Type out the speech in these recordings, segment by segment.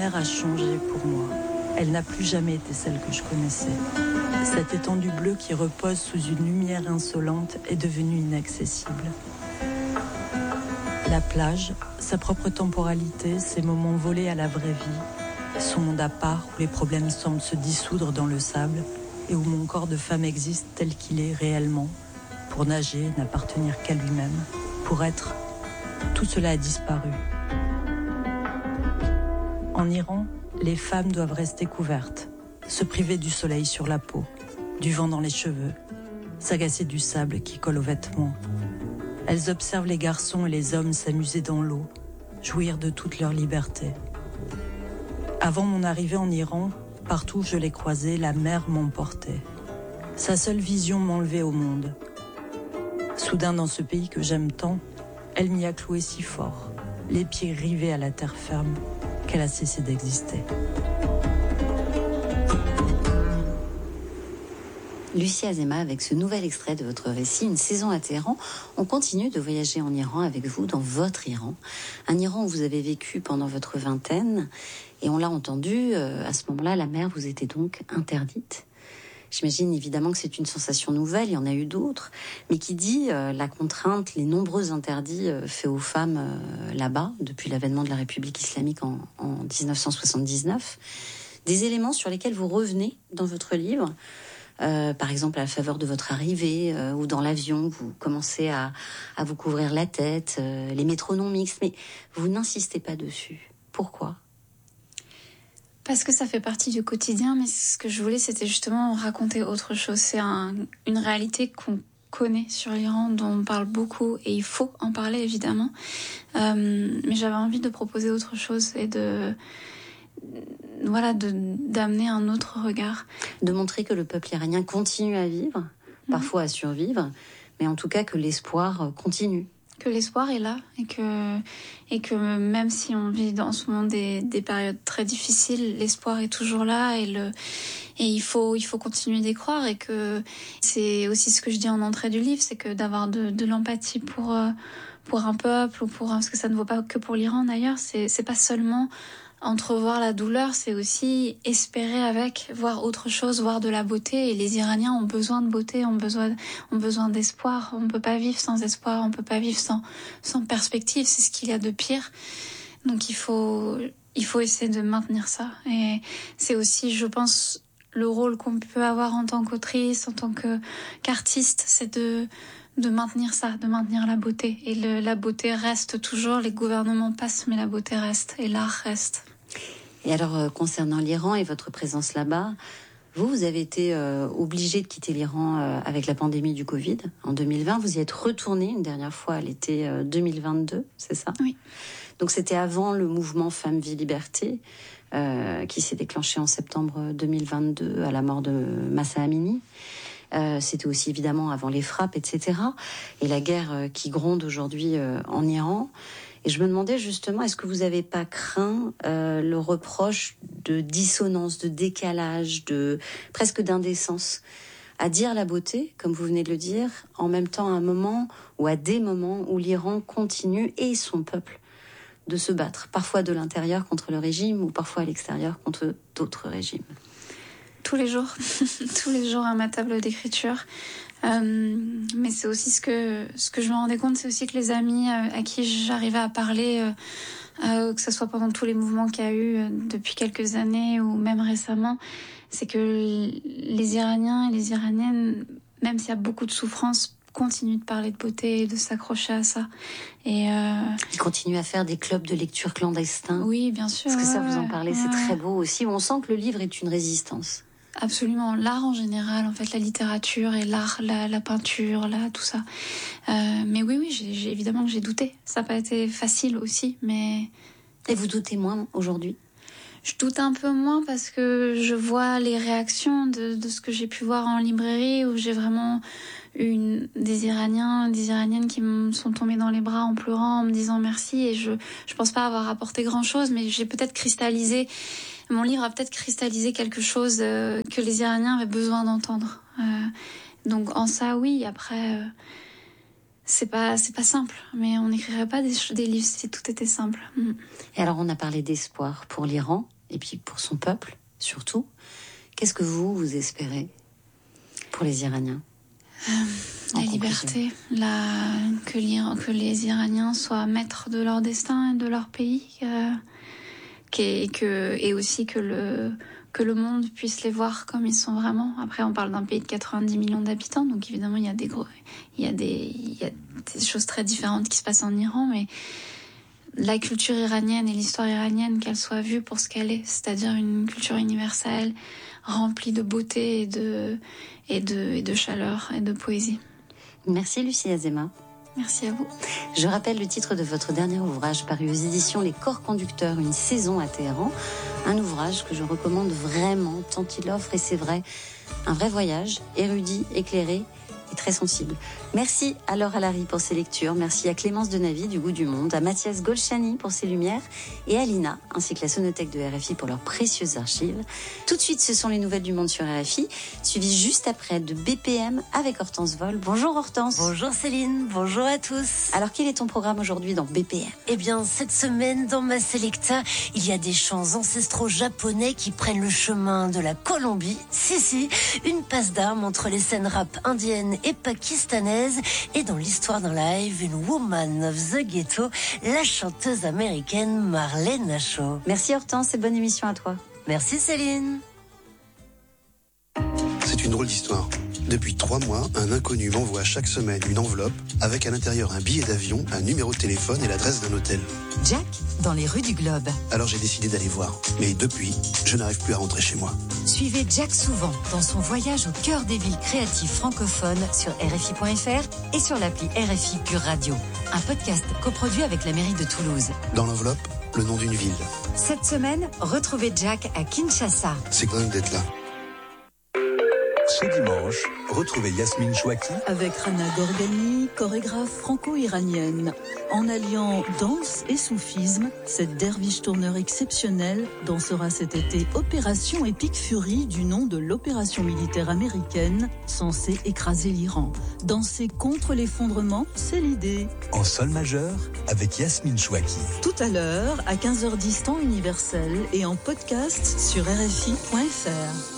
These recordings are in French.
mer a changé pour moi. Elle n'a plus jamais été celle que je connaissais. Cette étendue bleue qui repose sous une lumière insolente est devenue inaccessible. La plage, sa propre temporalité, ses moments volés à la vraie vie, son monde à part où les problèmes semblent se dissoudre dans le sable et où mon corps de femme existe tel qu'il est réellement, pour nager, n'appartenir qu'à lui-même, pour être, tout cela a disparu. En Iran, les femmes doivent rester couvertes, se priver du soleil sur la peau, du vent dans les cheveux, s'agacer du sable qui colle aux vêtements. Elles observent les garçons et les hommes s'amuser dans l'eau, jouir de toute leur liberté. Avant mon arrivée en Iran, partout où je les croisais, la mer m'emportait. Sa seule vision m'enlevait au monde. Soudain, dans ce pays que j'aime tant, elle m'y a cloué si fort, les pieds rivés à la terre ferme, qu'elle a cessé d'exister. Lucie Azéma, avec ce nouvel extrait de votre récit, Une saison à Téhéran, on continue de voyager en Iran avec vous, dans votre Iran. Un Iran où vous avez vécu pendant votre vingtaine, et on l'a entendu, à ce moment-là, la mer vous était donc interdite. J'imagine évidemment que c'est une sensation nouvelle, il y en a eu d'autres, mais qui dit la contrainte, les nombreux interdits faits aux femmes là-bas, depuis l'avènement de la République islamique en 1979, des éléments sur lesquels vous revenez dans votre livre, par exemple à la faveur de votre arrivée, ou dans l'avion, vous commencez à vous couvrir la tête, les métronomes mixtes, mais vous n'insistez pas dessus. Pourquoi ? Parce que ça fait partie du quotidien, mais ce que je voulais, c'était justement raconter autre chose. C'est une réalité qu'on connaît sur l'Iran, dont on parle beaucoup, et il faut en parler, évidemment. Mais j'avais envie de proposer autre chose et d'amener un autre regard. De montrer que le peuple iranien continue à vivre, parfois à survivre, mais en tout cas que l'espoir continue. Que l'espoir est là et que même si on vit dans ce moment des périodes très difficiles, l'espoir est toujours là et il faut continuer d'y croire, et que c'est aussi ce que je dis en entrée du livre, c'est que d'avoir de l'empathie pour un peuple, parce que ça ne vaut pas que pour l'Iran d'ailleurs, c'est pas seulement entrevoir la douleur, c'est aussi espérer avec, voir autre chose, voir de la beauté. Et les Iraniens ont besoin de beauté, ont besoin d'espoir. On ne peut pas vivre sans espoir, on ne peut pas vivre sans perspective. C'est ce qu'il y a de pire. Donc il faut essayer de maintenir ça. Et c'est aussi, je pense, le rôle qu'on peut avoir en tant qu'autrice, en tant qu'artiste, c'est de maintenir ça, de maintenir la beauté. Et la beauté reste toujours, les gouvernements passent, mais la beauté reste, et l'art reste. Et alors, concernant l'Iran et votre présence là-bas, vous avez été obligé de quitter l'Iran avec la pandémie du Covid en 2020. Vous y êtes retourné une dernière fois à l'été 2022, c'est ça ? Oui. Donc c'était avant le mouvement Femmes, Vie, Liberté, qui s'est déclenché en septembre 2022 à la mort de Mahsa Amini. C'était aussi évidemment avant les frappes, etc. Et la guerre qui gronde aujourd'hui en Iran. Et je me demandais justement, est-ce que vous n'avez pas craint le reproche de dissonance, de décalage, presque d'indécence, à dire la beauté, comme vous venez de le dire, en même temps à un moment ou à des moments où l'Iran continue, et son peuple, de se battre, parfois de l'intérieur contre le régime, ou parfois à l'extérieur contre d'autres régimes. Tous les jours, tous les jours à ma table d'écriture. Mais c'est aussi ce que je me rendais compte, c'est aussi que les amis à qui j'arrivais à parler, que ce soit pendant tous les mouvements qu'il y a eu depuis quelques années ou même récemment, c'est que les Iraniens et les Iraniennes, même s'il y a beaucoup de souffrance, continuent de parler de beauté et de s'accrocher à ça. Et ils continuent à faire des clubs de lecture clandestins. Oui, bien sûr. Parce que ça, vous en parlez, c'est très beau aussi. On sent que le livre est une résistance. Absolument, l'art en général, en fait, la littérature et l'art, la peinture, tout ça. Mais oui, évidemment que j'ai douté. Ça n'a pas été facile aussi, mais... Et vous doutez moins aujourd'hui ? Je doute un peu moins parce que je vois les réactions de ce que j'ai pu voir en librairie, où j'ai vraiment eu des Iraniens, des Iraniennes qui me sont tombés dans les bras en pleurant, en me disant merci. Et je pense pas avoir apporté grand-chose, mais j'ai peut-être cristallisé... Mon livre a peut-être cristallisé quelque chose que les Iraniens avaient besoin d'entendre. Donc en ça, oui. Après, c'est pas simple. Mais on n'écrirait pas des livres si tout était simple. Et alors, on a parlé d'espoir pour l'Iran, et puis pour son peuple, surtout. Qu'est-ce que vous espérez pour les Iraniens ? La liberté, que les Iraniens soient maîtres de leur destin et de leur pays, et aussi que le monde puisse les voir comme ils sont vraiment. Après, on parle d'un pays de 90 millions d'habitants, donc évidemment, il y a des choses très différentes qui se passent en Iran, mais la culture iranienne et l'histoire iranienne, qu'elle soit vue pour ce qu'elle est, c'est-à-dire une culture universelle, remplie de beauté et de chaleur et de poésie. Merci Lucie Azéma. Merci à vous. Je rappelle le titre de votre dernier ouvrage paru aux éditions Les Corps Conducteurs, une saison à Téhéran. Un ouvrage que je recommande vraiment, tant il offre, et c'est vrai, un vrai voyage, érudit, éclairé et très sensible. Merci à Laure Alary pour ses lectures, merci à Clémence Denavi du Goût du Monde, à Mathias Golchani pour ses lumières et à Lina ainsi que la Sonothèque de RFI pour leurs précieuses archives. Tout de suite, ce sont les nouvelles du monde sur RFI, suivi juste après de BPM avec Hortense Vol. Bonjour Hortense. Bonjour Céline, bonjour à tous. Alors quel est ton programme aujourd'hui dans BPM ? Eh bien, cette semaine, dans ma Selecta, il y a des chants ancestraux japonais qui prennent le chemin de la Colombie. Si, une passe d'armes entre les scènes rap indiennes et pakistanaises. Et dans l'histoire d'un live, une woman of the ghetto, la chanteuse américaine Marlène Shaw. Merci Hortense et bonne émission à toi. Merci Céline. C'est une drôle d'histoire. Depuis 3 mois, un inconnu m'envoie chaque semaine une enveloppe avec à l'intérieur un billet d'avion, un numéro de téléphone et l'adresse d'un hôtel. Jack, dans les rues du Globe. Alors j'ai décidé d'aller voir. Mais depuis, je n'arrive plus à rentrer chez moi. Suivez Jack souvent dans son voyage au cœur des villes créatives francophones sur RFI.fr et sur l'appli RFI Pure Radio. Un podcast coproduit avec la mairie de Toulouse. Dans l'enveloppe, le nom d'une ville. Cette semaine, retrouvez Jack à Kinshasa. C'est dingue d'être là. Ce dimanche, retrouvez Yasmine Chouaki avec Rana Gorgani, chorégraphe franco-iranienne. En alliant danse et soufisme, cette derviche tourneur exceptionnelle dansera cet été Opération Epic Fury du nom de l'opération militaire américaine censée écraser l'Iran. Danser contre l'effondrement, c'est l'idée. en sol majeur avec Yasmine Chouaki. Tout à l'heure, à 15h10 temps universel et en podcast sur RFI.fr.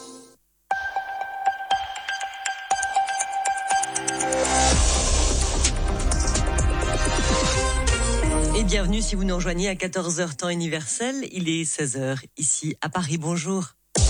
Et bienvenue si vous nous rejoignez à 14h temps universel. Il est 16h ici à Paris. Bonjour.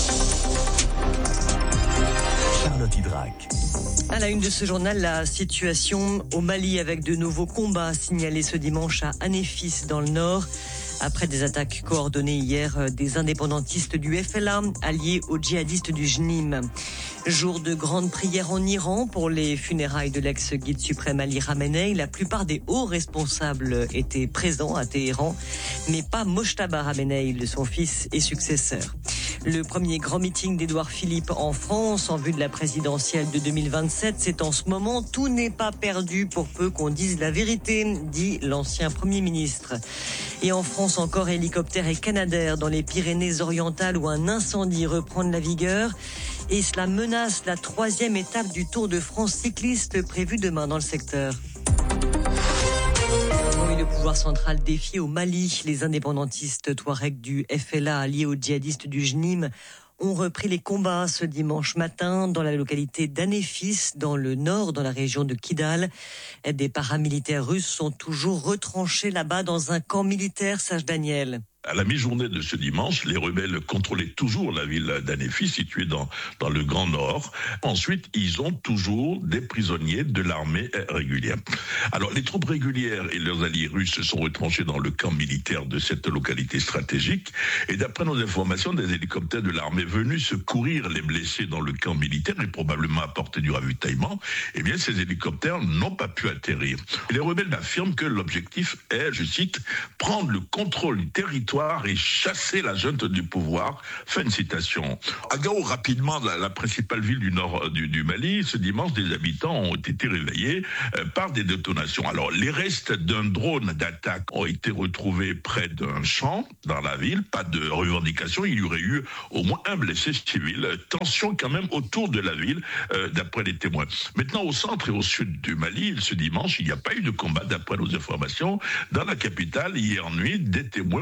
Charlotte Hydrac. À la une de ce journal, la situation au Mali avec de nouveaux combats signalés ce dimanche à Anéfis dans le nord. Après des attaques coordonnées hier des indépendantistes du FLA alliés aux djihadistes du JNIM. Jour de grande prière en Iran pour les funérailles de l'ex-guide suprême Ali Khamenei. La plupart des hauts responsables étaient présents à Téhéran, mais pas Mojtaba Khamenei, son fils et successeur. Le premier grand meeting d'Édouard Philippe en France en vue de la présidentielle de 2027, c'est en ce moment. Tout n'est pas perdu pour peu qu'on dise la vérité, dit l'ancien Premier ministre. Et en France encore, hélicoptères et canadaires dans les Pyrénées-Orientales où un incendie reprend de la vigueur. Et cela menace la 3e étape du Tour de France cycliste prévue demain dans le secteur. Oui, le pouvoir central défie au Mali. Les indépendantistes touaregs du FLA alliés aux djihadistes du JNIM ont repris les combats ce dimanche matin dans la localité d'Anéfis, dans le nord, dans la région de Kidal. Des paramilitaires russes sont toujours retranchés là-bas dans un camp militaire, Sage Daniel. À la mi-journée de ce dimanche, les rebelles contrôlaient toujours la ville d'Anéfis, située dans le Grand Nord. Ensuite, ils ont toujours des prisonniers de l'armée régulière. Alors, les troupes régulières et leurs alliés russes sont retranchés dans le camp militaire de cette localité stratégique. Et d'après nos informations, des hélicoptères de l'armée venus secourir les blessés dans le camp militaire et probablement apporter du ravitaillement, eh bien, ces hélicoptères n'ont pas pu atterrir. Les rebelles affirment que l'objectif est, je cite, prendre le contrôle du territoire et chasser la junte du pouvoir. Fin de citation. À Gao, rapidement, la principale ville du nord du Mali, ce dimanche, des habitants ont été réveillés par des détonations. Alors, les restes d'un drone d'attaque ont été retrouvés près d'un champ dans la ville. Pas de revendication. Il y aurait eu au moins un blessé civil. Tension quand même autour de la ville, d'après les témoins. Maintenant, au centre et au sud du Mali, ce dimanche, il n'y a pas eu de combat, d'après nos informations. Dans la capitale, hier nuit, des témoins ont vu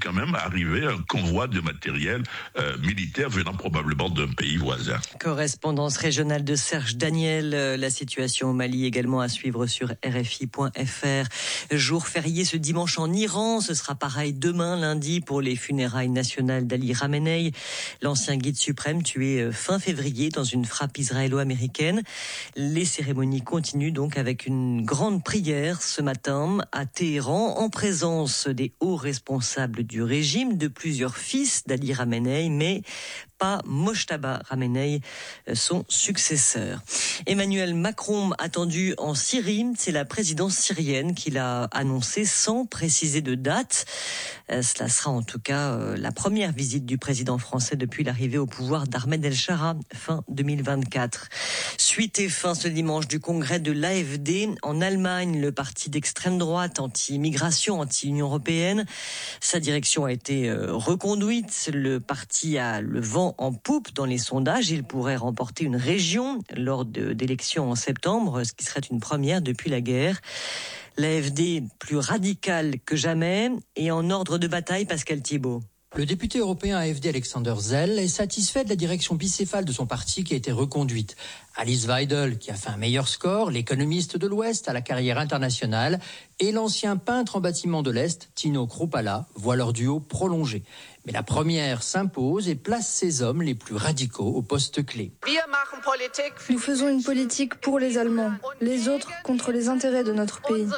quand même arriver un convoi de matériel militaire venant probablement d'un pays voisin. Correspondance régionale de Serge Daniel. La situation au Mali également à suivre sur RFI.fr. Jour férié ce dimanche en Iran. Ce sera pareil demain, lundi, pour les funérailles nationales d'Ali Khamenei, l'ancien guide suprême tué fin février dans une frappe israélo-américaine. Les cérémonies continuent donc avec une grande prière ce matin à Téhéran en présence des hauts responsables du régime, de plusieurs fils d'Ali Khamenei, mais pas Mojtaba Khamenei, son successeur. Emmanuel Macron attendu en Syrie, c'est la présidence syrienne qui l'a annoncé sans préciser de date. Cela sera en tout cas la première visite du président français depuis l'arrivée au pouvoir d'Ahmed El-Shara fin 2024. Suite et fin ce dimanche du congrès de l'AfD en Allemagne, le parti d'extrême droite anti-immigration, anti-Union européenne. Sa direction a été reconduite. Le parti a le vent en poupe dans les sondages. Il pourrait remporter une région lors d'élections en septembre, ce qui serait une première depuis la guerre. L'AfD, plus radicale que jamais, et en ordre de bataille, Pascal Thibault. Le député européen AfD Alexander Zell est satisfait de la direction bicéphale de son parti qui a été reconduite. Alice Weidel, qui a fait un meilleur score, l'économiste de l'Ouest à la carrière internationale, et l'ancien peintre en bâtiment de l'Est, Tino Kruppala, voient leur duo prolongé. Mais la première s'impose et place ses hommes les plus radicaux au poste clé. Nous faisons une politique pour les Allemands, les autres contre les intérêts de notre pays.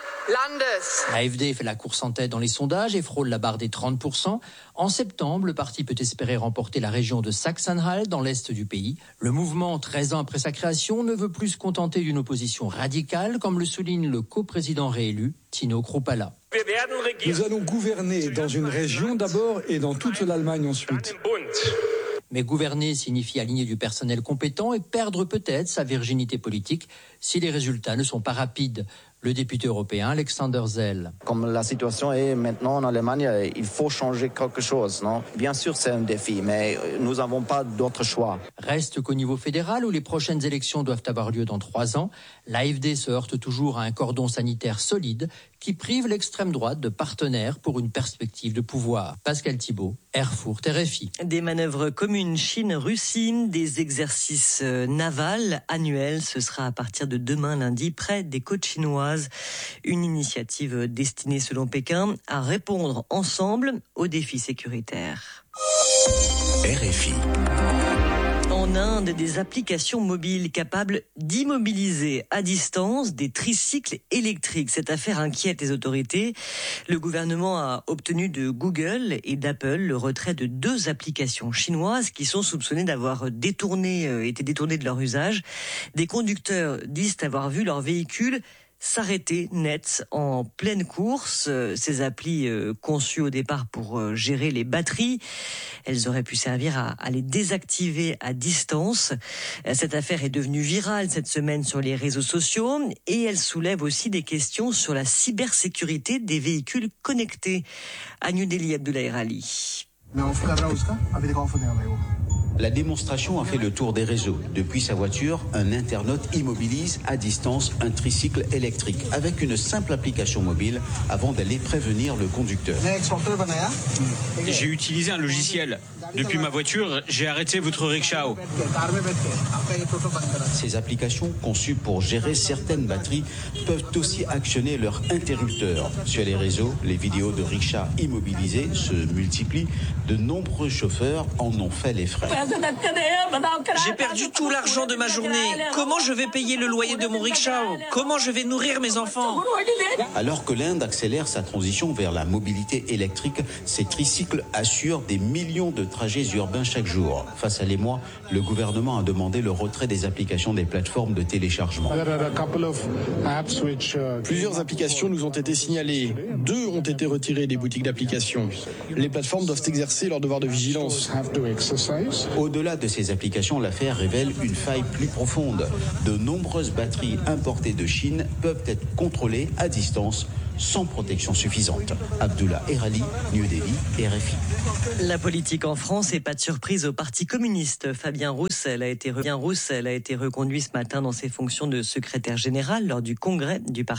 L'AfD fait la course en tête dans les sondages et frôle la barre des 30%. En septembre, le parti peut espérer remporter la région de Sachsen-Anhalt dans l'est du pays. Le mouvement, 13 ans après sa création, ne veut plus se contenter d'une opposition radicale, comme le souligne le coprésident réélu, Tino Kruppala. Nous allons gouverner dans une région d'abord et dans toute l'Allemagne ensuite. Mais gouverner signifie aligner du personnel compétent et perdre peut-être sa virginité politique si les résultats ne sont pas rapides. Le député européen Alexander Zell. Comme la situation est maintenant en Allemagne, il faut changer quelque chose, non ? Bien sûr, c'est un défi, mais nous n'avons pas d'autre choix. Reste qu'au niveau fédéral, où les prochaines élections doivent avoir lieu dans 3 ans, l'AfD se heurte toujours à un cordon sanitaire solide qui prive l'extrême droite de partenaires pour une perspective de pouvoir. Pascal Thibault, Erfurt, RFI. Des manœuvres communes Chine-Russie, des exercices navals annuels, ce sera à partir de demain lundi près des côtes chinoises. Une initiative destinée selon Pékin à répondre ensemble aux défis sécuritaires. RFI. En Inde, des applications mobiles capables d'immobiliser à distance des tricycles électriques. Cette affaire inquiète les autorités. Le gouvernement a obtenu de Google et d'Apple le retrait de 2 applications chinoises qui sont soupçonnées d'avoir été détournées de leur usage. Des conducteurs disent avoir vu leur véhicule s'arrêter net en pleine course. Ces applis conçues au départ pour gérer les batteries, elles auraient pu servir à les désactiver à distance. Cette affaire est devenue virale cette semaine sur les réseaux sociaux et elle soulève aussi des questions sur la cybersécurité des véhicules connectés. À New Delhi, Abdoulaye Ali. La démonstration a fait le tour des réseaux. Depuis sa voiture, un internaute immobilise à distance un tricycle électrique avec une simple application mobile avant d'aller prévenir le conducteur. J'ai utilisé un logiciel. Depuis ma voiture, j'ai arrêté votre rickshaw. Ces applications conçues pour gérer certaines batteries peuvent aussi actionner leur interrupteur. Sur les réseaux, les vidéos de rickshaws immobilisés se multiplient. De nombreux chauffeurs en ont fait les frais. J'ai perdu tout l'argent de ma journée. Comment je vais payer le loyer de mon rickshaw ? Comment je vais nourrir mes enfants ? Alors que l'Inde accélère sa transition vers la mobilité électrique, ces tricycles assurent des millions de trajets urbains chaque jour. Face à l'émoi, le gouvernement a demandé le retrait des applications des plateformes de téléchargement. Plusieurs applications nous ont été signalées. 2 ont été retirées des boutiques d'applications. Les plateformes doivent exercer leur devoir de vigilance. Au-delà de ces applications, l'affaire révèle une faille plus profonde. De nombreuses batteries importées de Chine peuvent être contrôlées à distance sans protection suffisante. Abdullah Erali, New Delhi, RFI. La politique en France et pas de surprise au Parti communiste. Fabien Roussel a été reconduit ce matin dans ses fonctions de secrétaire général lors du congrès du parti.